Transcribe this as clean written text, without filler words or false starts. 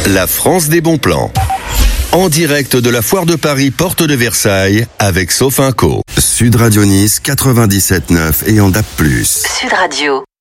La France des bons plans. En direct de la Foire de Paris, porte de Versailles, avec Sofinco. Sud Radio Nice 97.9 et en DAB+. Sud Radio.